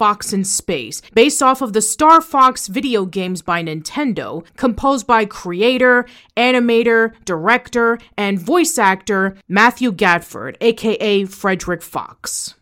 Fox in Space, based off of the Star Fox video games by Nintendo, composed by creator, animator, director, and voice actor Matthew Gatford, aka Frederick Fox.